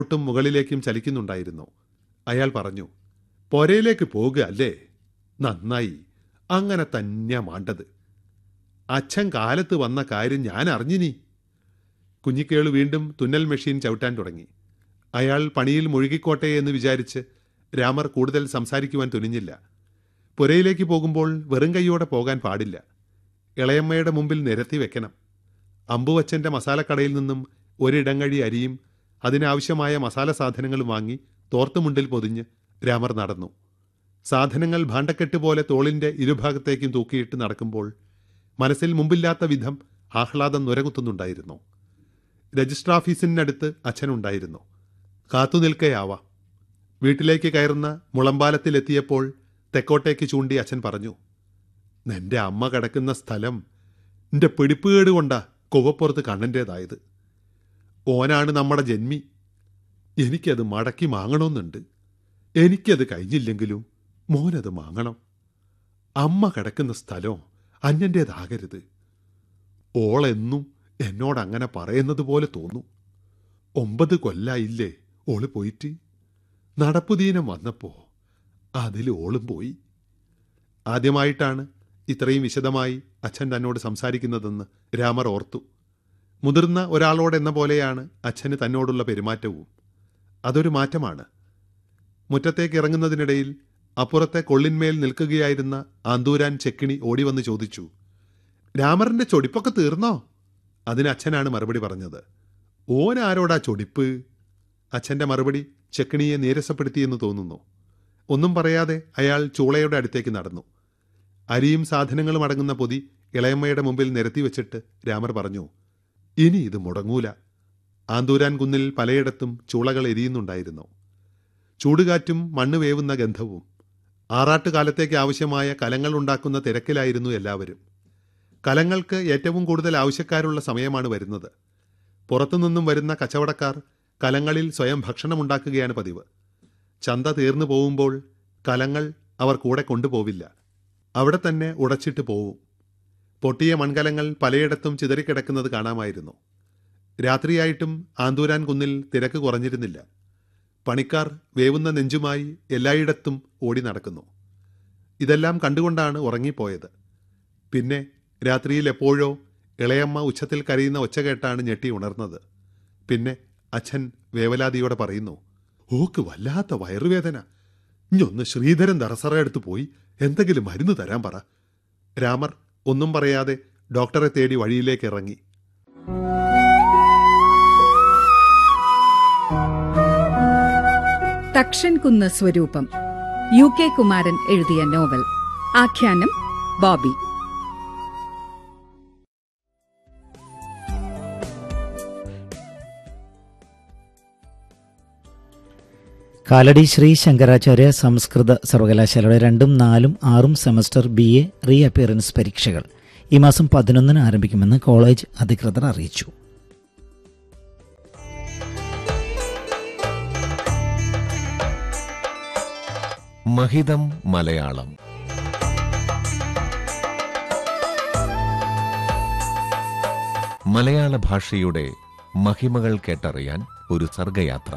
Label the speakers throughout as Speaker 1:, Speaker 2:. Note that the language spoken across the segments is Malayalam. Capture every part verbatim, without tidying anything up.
Speaker 1: ട്ടും മുകളിലേക്കും ചലിക്കുന്നുണ്ടായിരുന്നു. അയാൾ പറഞ്ഞു, പൊരയിലേക്ക് പോകുക അല്ലേ? നന്നായി, അങ്ങനെ തന്നെയാ മാണ്ടത്. അച്ഛൻ കാലത്ത് വന്ന കാര്യം ഞാൻ അറിഞ്ഞിനി. കുഞ്ഞിക്കേളു വീണ്ടും തുന്നൽ മെഷീൻ ചവിട്ടാൻ തുടങ്ങി. അയാൾ പണിയിൽ മുഴുകിക്കോട്ടെ എന്ന് വിചാരിച്ച് രാമർ കൂടുതൽ സംസാരിക്കുവാൻ തുനിഞ്ഞില്ല. പുരയിലേക്ക് പോകുമ്പോൾ വെറും കൈയോടെ പോകാൻ പാടില്ല. ഇളയമ്മയുടെ മുമ്പിൽ നിരത്തി വെക്കണം. അമ്പുവച്ചൻ്റെ മസാലക്കടയിൽ നിന്നും ഒരിടങ്ങഴി അരിയും അതിനാവശ്യമായ മസാല സാധനങ്ങളും വാങ്ങി തോർത്തുമുണ്ടിൽ പൊതിഞ്ഞ് രാമർ നടന്നു. സാധനങ്ങൾ ഭാണ്ഡക്കെട്ട് പോലെ തോളിൻ്റെ ഇരുഭാഗത്തേക്കും തൂക്കിയിട്ട് നടക്കുമ്പോൾ മനസ്സിൽ മുമ്പില്ലാത്ത വിധം ആഹ്ലാദം നുരകുത്തുന്നുണ്ടായിരുന്നു. രജിസ്റ്റർ ഓഫീസിനടുത്ത് അച്ഛനുണ്ടായിരുന്നു. കാത്തുനിൽക്കയാവാം. വീട്ടിലേക്ക് കയറുന്ന മുളമ്പാലത്തിലെത്തിയപ്പോൾ തെക്കോട്ടേക്ക് ചൂണ്ടി അച്ഛൻ പറഞ്ഞു, നിന്റെ അമ്മ കിടക്കുന്ന സ്ഥലം നിന്റെ പിടിപ്പുകേട് കൊണ്ടാ കൊവപ്പുറത്ത് കണ്ണൻ്റേതായത്. ഓനാണ് നമ്മുടെ ജന്മി. എനിക്കത് മടക്കി വാങ്ങണമെന്നുണ്ട്. എനിക്കത് കഴിഞ്ഞില്ലെങ്കിലും മോനത് വാങ്ങണം. അമ്മ കിടക്കുന്ന സ്ഥലം അന്യൻ്റേതാകരുത്. ഓളെന്നും എന്നോടങ്ങനെ പറയുന്നത് പോലെ തോന്നും. ഒമ്പത് കൊല്ലായില്ലേ ഓള് പോയിട്ട്. നടപ്പുദീനം വന്നപ്പോൾ അതിൽ ഓളും പോയി. ആദ്യമായിട്ടാണ് ഇത്രയും വിശദമായി അച്ഛൻ തന്നോട് സംസാരിക്കുന്നതെന്ന് രാമർ ഓർത്തു. മുതിർന്ന ഒരാളോടെന്ന പോലെയാണ് അച്ഛന് തന്നോടുള്ള പെരുമാറ്റവും. അതൊരു മാറ്റമാണ്. മുറ്റത്തേക്ക് ഇറങ്ങുന്നതിനിടയിൽ അപ്പുറത്തെ കൊള്ളിന്മേൽ നിൽക്കുകയായിരുന്ന ആന്തൂരാൻ ചെക്കിണി ഓടിവന്ന് ചോദിച്ചു, രാമറിൻ്റെ ചൊടിപ്പൊക്കെ തീർന്നോ? അതിന് അച്ഛനാണ് മറുപടി പറഞ്ഞത്. ഓനാരോടാ ചൊടിപ്പ്? അച്ഛൻ്റെ മറുപടി ചെക്കിണിയെ നീരസപ്പെടുത്തിയെന്ന് തോന്നുന്നു. ഒന്നും പറയാതെ അയാൾ ചൂളയുടെ അടുത്തേക്ക് നടന്നു. അരിയും സാധനങ്ങളും അടങ്ങുന്ന പൊതി ഇളയമ്മയുടെ മുമ്പിൽ നിരത്തി വെച്ചിട്ട് രാമർ പറഞ്ഞു, ഇനി ഇത് മുടങ്ങൂല. ആന്തൂരാൻ കുന്നിൽ പലയിടത്തും ചൂളകൾ എരിയുന്നുണ്ടായിരുന്നു. ചൂടുകാറ്റും മണ്ണ് വേവുന്ന ഗന്ധവും. ആറാട്ടുകാലത്തേക്ക് ആവശ്യമായ കലങ്ങൾ ഉണ്ടാക്കുന്ന തിരക്കിലായിരുന്നു എല്ലാവരും. കലങ്ങൾക്ക് ഏറ്റവും കൂടുതൽ ആവശ്യക്കാരുള്ള സമയമാണ് വരുന്നത്. പുറത്തുനിന്നും വരുന്ന കച്ചവടക്കാർ കലങ്ങളിൽ സ്വയം ഭക്ഷണമുണ്ടാക്കുകയാണ് പതിവ്. ചന്ത തീർന്നു പോകുമ്പോൾ കലങ്ങൾ അവർ കൂടെ കൊണ്ടുപോവില്ല. അവിടെ തന്നെ ഉടച്ചിട്ട് പോവും. പൊട്ടിയ മൺകലങ്ങൾ പലയിടത്തും ചിതറിക്കിടക്കുന്നത് കാണാമായിരുന്നു. രാത്രിയായിട്ടും ആന്തൂരാൻ കുന്നിൽ തിരക്ക് കുറഞ്ഞിരുന്നില്ല. പണിക്കാർ വേവുന്ന നെഞ്ചുമായി എല്ലായിടത്തും ഓടി നടക്കുന്നു. ഇതെല്ലാം കണ്ടുകൊണ്ടാണ് ഉറങ്ങിപ്പോയത്. പിന്നെ രാത്രിയിൽ എപ്പോഴോ ഇളയമ്മ ഉച്ചത്തിൽ കരയുന്ന ഒച്ച കേട്ടാണ് ഞെട്ടി ഉണർന്നത്. പിന്നെ അച്ഛൻ വേവലാതിയോടെ പറയുന്നു, ഓക്ക് വല്ലാത്ത വയറുവേദന. ഇഞ്ഞൊന്ന് ശ്രീധരൻ ദറസറയെടുത്ത് പോയി എന്തെങ്കിലും മരുന്ന് തരാൻ പറ. രാമർ ഒന്നും പറയാതെ ഡോക്ടറെ തേടി വഴിയിലേക്ക് ഇറങ്ങി.
Speaker 2: തക്ഷൻകുന്ന് സ്വരൂപം, യു കെ കുമാരൻ എഴുതിയ നോവൽ. ആഖ്യാനം ബോബി.
Speaker 3: കാലടി ശ്രീ ശങ്കരാചാര്യ സംസ്കൃത സർവകലാശാലയുടെ രണ്ടും നാലും ആറും semester B A re appearance പരീക്ഷകൾ ഈ മാസം പതിനൊന്നിന് ആരംഭിക്കുമെന്ന് കോളേജ് അധികൃതർ അറിയിച്ചു.
Speaker 4: മഹിതം മലയാളം. മലയാള ഭാഷയുടെ മഹിമകൾ കേട്ടറിയാൻ ഒരു സർഗയാത്ര.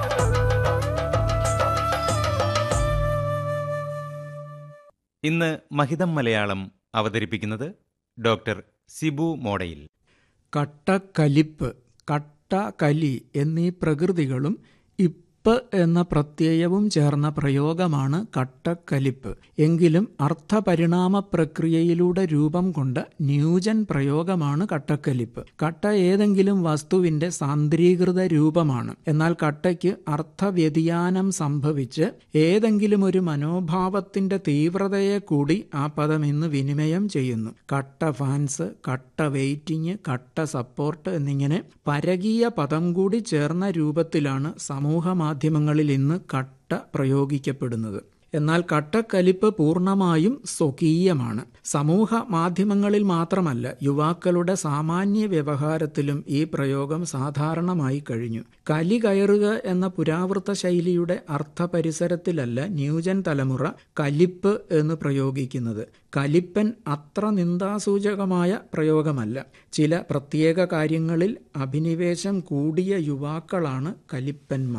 Speaker 5: ഇന്ന് മഹിതം മലയാളം അവതരിപ്പിക്കുന്നത് ഡോക്ടർ സിബു മോഡയിൽ.
Speaker 6: കട്ടക്കലിപ്പ്, കട്ട, കലി എന്നീ പ്രകൃതികളും ഇപ്പ് എന്ന പ്രത്യയവും ചേർന്ന പ്രയോഗമാണ് കട്ടക്കലിപ്പ്. എങ്കിലും അർത്ഥപരിണാമ പ്രക്രിയയിലൂടെ രൂപം കൊണ്ട ന്യൂജൻ പ്രയോഗമാണ് കട്ടക്കലിപ്പ്. കട്ട ഏതെങ്കിലും വസ്തുവിന്റെ സാന്ദ്രീകൃത രൂപമാണ്. എന്നാൽ കട്ടയ്ക്ക് അർത്ഥവ്യതിയാനം സംഭവിച്ച് ഏതെങ്കിലും ഒരു മനോഭാവത്തിന്റെ തീവ്രതയെ കൂടി ആ പദം ഇന്ന് വിനിമയം ചെയ്യുന്നു. കട്ട ഫാൻസ്, കട്ട വെയിറ്റിംഗ്, കട്ട സപ്പോർട്ട് എന്നിങ്ങനെ പരകീയ പദം കൂടി ചേർന്ന രൂപത്തിലാണ് സമൂഹ മാധ്യമങ്ങളിൽ ഇന്ന് കട്ട പ്രയോഗിക്കപ്പെടുന്നത്. എന്നാൽ കട്ടക്കലിപ്പ് പൂർണ്ണമായും സ്വകീയമാണ്. സമൂഹ മാധ്യമങ്ങളിൽ മാത്രമല്ല, യുവാക്കളുടെ സാമാന്യ വ്യവഹാരത്തിലും ഈ പ്രയോഗം സാധാരണമായി കഴിഞ്ഞു. കലി കയറുക എന്ന പുരാവൃത്ത ശൈലിയുടെ അർത്ഥപരിസരത്തിലല്ല ന്യൂജൻ തലമുറ കലിപ്പ് എന്ന് പ്രയോഗിക്കുന്നത്. കലിപ്പൻ അത്ര നിന്ദാസൂചകമായ പ്രയോഗമല്ല. ചില പ്രത്യേക കാര്യങ്ങളിൽ അഭിനിവേശം കൂടിയ യുവാക്കളാണ് കലിപ്പന്മാർ.